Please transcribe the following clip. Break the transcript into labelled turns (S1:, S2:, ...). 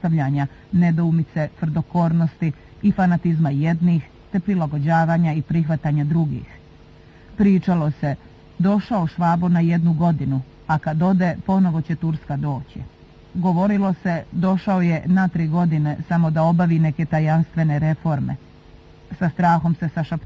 S1: ostavljanja nedoumice, tvrdokornosti i fanatizma jednih, te prilagođavanja i prihvatanja drugih. Pričalo se, došao Švabo na 1 godinu, a kad ode, ponovo će Turska doći. Govorilo se, došao je na 3 godine samo da obavi neke tajanstvene reforme. Sa strahom se